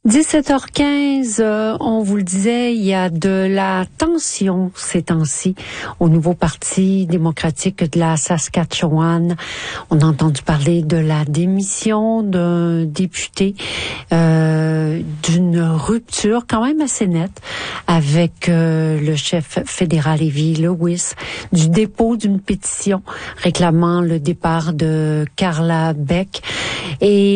17h15, on vous le disait, il y a de la tension ces temps-ci au nouveau Parti démocratique de la Saskatchewan. On a entendu parler de la démission d'un député, d'une rupture quand même assez nette avec le chef fédéral Evie Lewis, du dépôt d'une pétition réclamant le départ de Carla Beck. Et